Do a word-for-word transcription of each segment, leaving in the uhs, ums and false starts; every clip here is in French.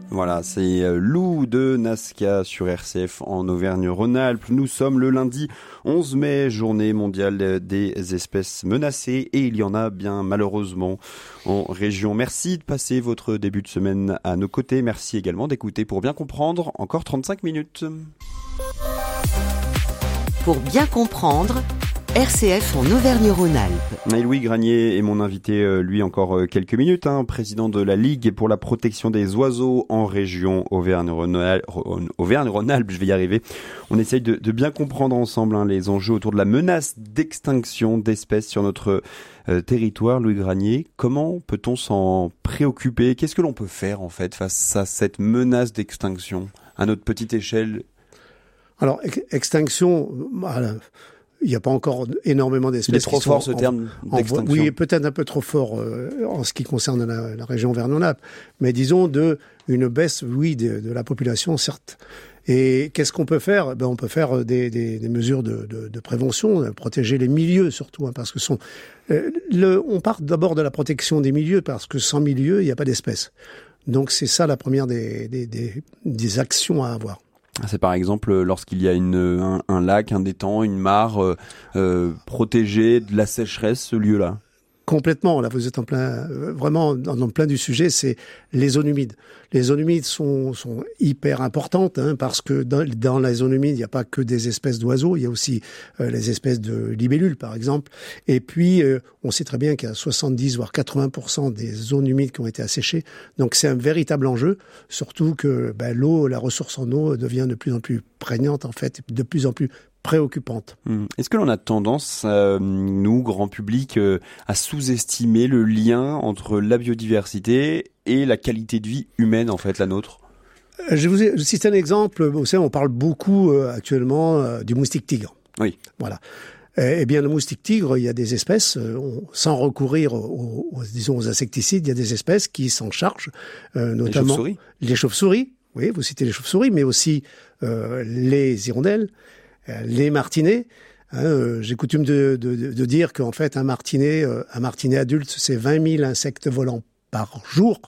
Voilà, c'est Lou de Nazca sur R C F en Auvergne-Rhône-Alpes. Nous sommes le lundi onze mai, journée mondiale des espèces menacées, et il y en a bien malheureusement en région. Merci de passer votre début de semaine à nos côtés. Merci également d'écouter Pour bien comprendre, encore trente-cinq minutes. Pour bien comprendre, R C F en Auvergne-Rhône-Alpes. Et Louis Granier est mon invité, lui, encore quelques minutes, hein, président de la Ligue pour la protection des oiseaux en région Auvergne-Rhône-Alpes. Auvergne-Rhône-Alpes, je vais y arriver. On essaye de, de bien comprendre ensemble hein, les enjeux autour de la menace d'extinction d'espèces sur notre euh, territoire. Louis Granier, comment peut-on s'en préoccuper ? Qu'est-ce que l'on peut faire en fait face à cette menace d'extinction à notre petite échelle ? Alors, ex- extinction... Voilà. Il n'y a pas encore énormément d'espèces. Il est trop qui fort sont ce en, terme en, d'extinction. Oui, peut-être un peu trop fort euh, en ce qui concerne la, la région Auvergne-Rhône-Alpes. Mais disons de une baisse, oui, de, de la population, certes. Et qu'est-ce qu'on peut faire ? Ben, on peut faire des, des, des mesures de, de, de prévention, protéger les milieux surtout, hein, parce que sont. Euh, le, on part d'abord de la protection des milieux, parce que sans milieu, il n'y a pas d'espèces. Donc c'est ça la première des, des, des, des actions à avoir. C'est par exemple lorsqu'il y a une, un, un lac, un étang, une mare euh, euh, protégée de la sécheresse, ce lieu-là. Complètement, là vous êtes en plein, vraiment en plein du sujet, c'est les zones humides. Les zones humides sont, sont hyper importantes hein, parce que dans, dans les zones humides, il n'y a pas que des espèces d'oiseaux, il y a aussi euh, les espèces de libellules par exemple. Et puis, euh, on sait très bien qu'il y a soixante-dix voire quatre-vingts pour cent des zones humides qui ont été asséchées. Donc c'est un véritable enjeu, surtout que ben, l'eau, la ressource en eau devient de plus en plus prégnante en fait, de plus en plus préoccupante. Est-ce que l'on a tendance, euh, nous, grand public, euh, à sous-estimer le lien entre la biodiversité et la qualité de vie humaine, en fait, la nôtre ? Je vous ai cité un exemple. Vous savez, on parle beaucoup euh, actuellement euh, du moustique tigre. Oui. Voilà. Eh bien, le moustique tigre, il y a des espèces, euh, on, sans recourir aux, aux, disons, aux insecticides, il y a des espèces qui s'en chargent, euh, notamment les chauves-souris. Les chauves-souris. Oui, vous citez les chauves-souris, mais aussi euh, les hirondelles. Les martinets, hein, euh, j'ai coutume de, de, de dire qu'en fait un martinet, euh, un martinet adulte, c'est vingt mille insectes volants par jour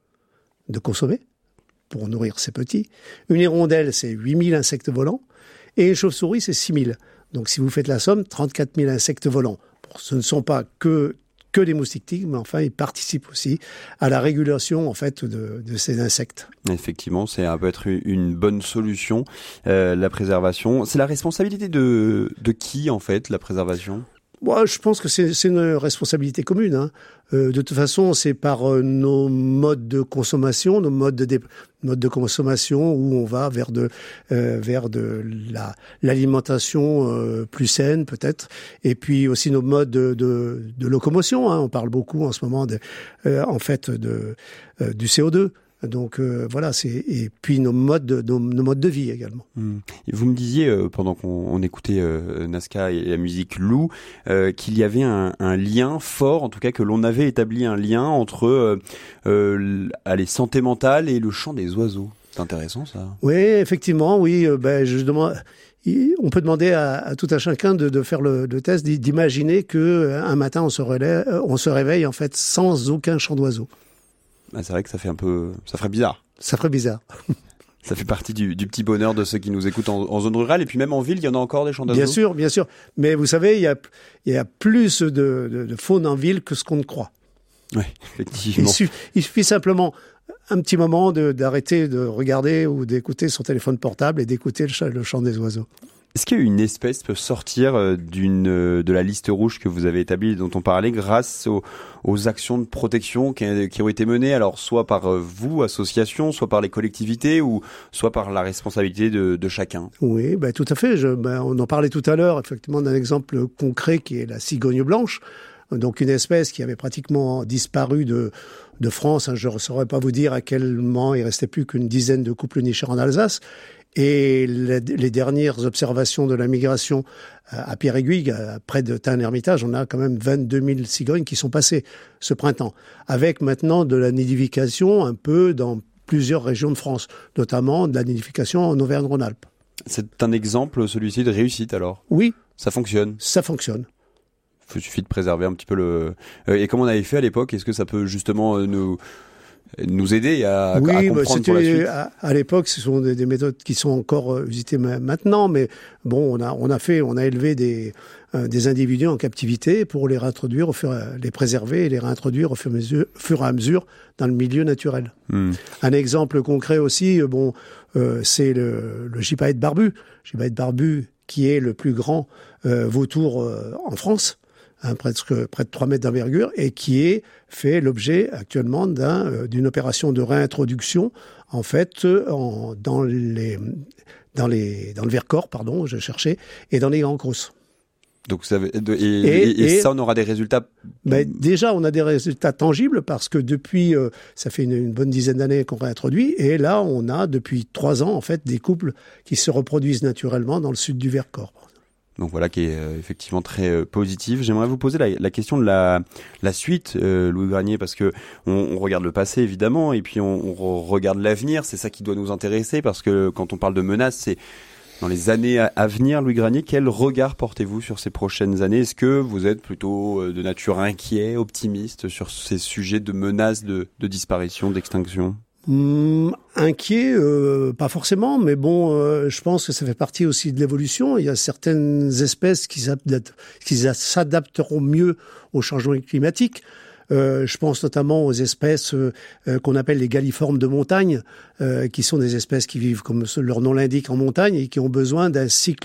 de consommer pour nourrir ses petits. Une hirondelle, c'est huit mille insectes volants et une chauve-souris, c'est six mille. Donc si vous faites la somme, trente-quatre mille insectes volants. Bon, ce ne sont pas que que les moustiques tigres, mais enfin, ils participent aussi à la régulation en fait de, de ces insectes. Effectivement, ça peut être une bonne solution, euh, la préservation. C'est la responsabilité de, de qui, en fait, la préservation ? Moi, je pense que c'est, c'est une responsabilité commune. Hein. Euh, de toute façon, c'est par euh, nos modes de consommation, nos modes de, dé... modes de consommation où on va vers de euh, vers de la l'alimentation euh, plus saine peut-être, et puis aussi nos modes de de, de locomotion. Hein. On parle beaucoup en ce moment de euh, en fait de euh, du C O deux. Donc euh, voilà, c'est et puis nos modes de, nos, nos modes de vie également. Mmh. Et vous me disiez euh, pendant qu'on on écoutait euh, Nazca et la musique Lou euh, qu'il y avait un, un lien fort, en tout cas que l'on avait établi un lien entre euh, euh, allez, santé mentale et le chant des oiseaux. C'est intéressant ça. Oui, effectivement, oui. Euh, ben je demande. On peut demander à, à tout un chacun de, de faire le, le test, d'imaginer que un matin on se relève, on se réveille en fait sans aucun chant d'oiseau. Ah, c'est vrai que ça fait un peu, ça ferait bizarre. Ça ferait bizarre. Ça fait partie du, du petit bonheur de ceux qui nous écoutent en, en zone rurale, et puis même en ville, il y en a encore des chants d'oiseaux. Bien sûr, bien sûr. Mais vous savez, il y a, il y a plus de, de, de faune en ville que ce qu'on ne croit. Oui, effectivement. Il suffit, il suffit simplement un petit moment de, d'arrêter de regarder ou d'écouter son téléphone portable et d'écouter le chant, le chant des oiseaux. Est-ce qu'une espèce peut sortir d'une, de la liste rouge que vous avez établie, dont on parlait, grâce aux, aux actions de protection qui, qui ont été menées, alors soit par vous, association, soit par les collectivités, ou soit par la responsabilité de, de chacun ? Oui, ben, tout à fait. Je, ben, on en parlait tout à l'heure, effectivement, d'un exemple concret qui est la cigogne blanche. Donc une espèce qui avait pratiquement disparu de, de France. Je ne saurais pas vous dire à quel moment il restait plus qu'une dizaine de couples nicheurs en Alsace. Et les, les dernières observations de la migration à Pierre-Aiguille, près de Tain-l'Hermitage, on a quand même vingt-deux mille cigognes qui sont passées ce printemps, avec maintenant de la nidification un peu dans plusieurs régions de France, notamment de la nidification en Auvergne-Rhône-Alpes. C'est un exemple, celui-ci, de réussite alors ? Oui. Ça fonctionne ? Ça fonctionne. Il suffit de préserver un petit peu le... Et comme on avait fait à l'époque, est-ce que ça peut justement nous... nous aider à, oui, à comprendre bah, pour la suite. À, à l'époque, ce sont des, des méthodes qui sont encore usitées maintenant, mais bon, on a on a fait, on a élevé des euh, des individus en captivité pour les réintroduire, au fur, les préserver et les réintroduire au fur, mesure, fur et à mesure dans le milieu naturel. Hmm. Un exemple concret aussi, bon, euh, c'est le, le gypaète barbu, gypaète barbu qui est le plus grand euh, vautour euh, en France. Hein, presque près de trois mètres d'envergure, et qui est fait l'objet actuellement d'un, euh, d'une opération de réintroduction, en fait, en, dans les, dans les, dans le Vercors, pardon, je cherchais, et dans les grands crosses. Donc ça, et, et, et, et ça, on aura des résultats. Ben, déjà, on a des résultats tangibles parce que depuis, euh, ça fait une, une bonne dizaine d'années qu'on réintroduit, et là, on a depuis trois ans, en fait, des couples qui se reproduisent naturellement dans le sud du Vercors. Donc voilà, qui est euh, effectivement très euh, positif. J'aimerais vous poser la, la question de la, la suite, euh, Louis Granier, parce que on, on regarde le passé évidemment, et puis on, on regarde l'avenir. C'est ça qui doit nous intéresser, parce que quand on parle de menaces, c'est dans les années à, à venir. Louis Granier, quel regard portez-vous sur ces prochaines années ? Est-ce que vous êtes plutôt de nature inquiet, optimiste sur ces sujets de menaces, de, de disparition, d'extinction ? Hum, inquiet, euh, pas forcément, mais bon, euh, je pense que ça fait partie aussi de l'évolution. Il y a certaines espèces qui s'adaptent, qui s'adapteront mieux au changement climatique. Euh, je pense notamment aux espèces euh, qu'on appelle les galliformes de montagne, euh, qui sont des espèces qui vivent, comme leur nom l'indique, en montagne et qui ont besoin d'un cycle